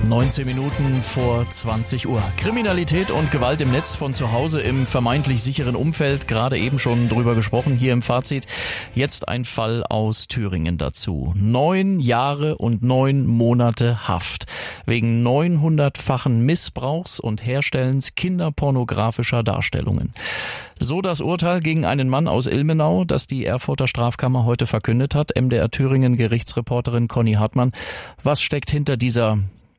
19 Minuten vor 20 Uhr. Kriminalität und Gewalt im Netz von zu Hause im vermeintlich sicheren Umfeld. Gerade eben schon drüber gesprochen hier im Fazit. Jetzt ein Fall aus Thüringen dazu. 9 Jahre und 9 Monate Haft. Wegen 900-fachen Missbrauchs und Herstellens kinderpornografischer Darstellungen. So das Urteil gegen einen Mann aus Ilmenau, das die Erfurter Strafkammer heute verkündet hat. MDR Thüringen Gerichtsreporterin Conny Hartmann. Was steckt hinter dieser,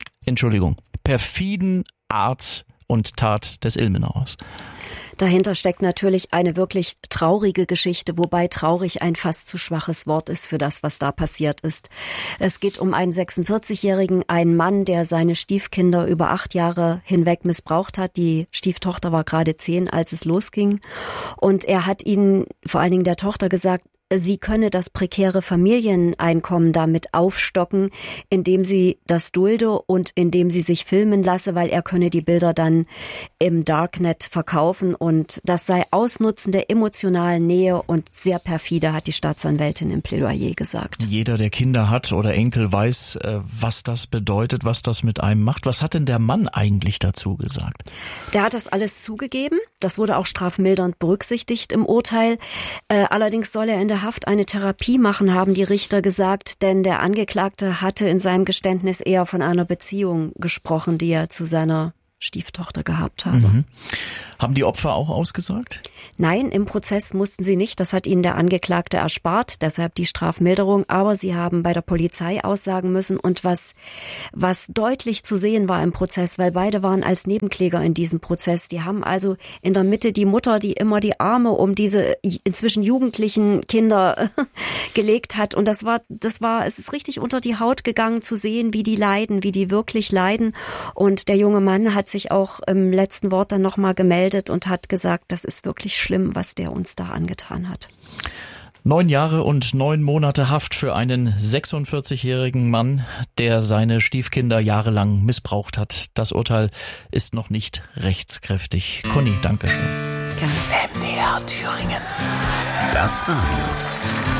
perfiden Art und Tat des Ilmenauers? Dahinter steckt natürlich eine wirklich traurige Geschichte, wobei traurig ein fast zu schwaches Wort ist für das, was da passiert ist. Es geht um einen 46-Jährigen, einen Mann, der seine Stiefkinder über 8 Jahre hinweg missbraucht hat. Die Stieftochter war gerade 10, als es losging. Und er hat ihnen, vor allen Dingen der Tochter, gesagt, sie könne das prekäre Familieneinkommen damit aufstocken, indem sie das dulde und indem sie sich filmen lasse, weil er könne die Bilder dann im Darknet verkaufen. Und das sei Ausnutzen der emotionalen Nähe und sehr perfide, hat die Staatsanwältin im Plädoyer gesagt. Jeder, der Kinder hat oder Enkel, weiß, was das bedeutet, was das mit einem macht. Was hat denn der Mann eigentlich dazu gesagt? Der hat das alles zugegeben. Das wurde auch strafmildernd berücksichtigt im Urteil. Allerdings soll er in der Haft eine Therapie machen, haben die Richter gesagt, denn der Angeklagte hatte in seinem Geständnis eher von einer Beziehung gesprochen, die er zu seiner Stieftochter gehabt habe. Mhm. Haben die Opfer auch ausgesagt? Nein, im Prozess mussten sie nicht. Das hat ihnen der Angeklagte erspart, deshalb die Strafmilderung. Aber sie haben bei der Polizei aussagen müssen. Und was deutlich zu sehen war im Prozess, weil beide waren als Nebenkläger in diesem Prozess. Die haben also in der Mitte die Mutter, die immer die Arme um diese inzwischen jugendlichen Kinder gelegt hat. Und es ist richtig unter die Haut gegangen zu sehen, wie die leiden, wie die wirklich leiden. Und der junge Mann hat sich auch im letzten Wort dann nochmal gemeldet und hat gesagt, das ist wirklich schlimm, was der uns da angetan hat. 9 Jahre und 9 Monate Haft für einen 46-jährigen Mann, der seine Stiefkinder jahrelang missbraucht hat. Das Urteil ist noch nicht rechtskräftig. Conny, danke schön. Gerne. MDR Thüringen. Das Radio.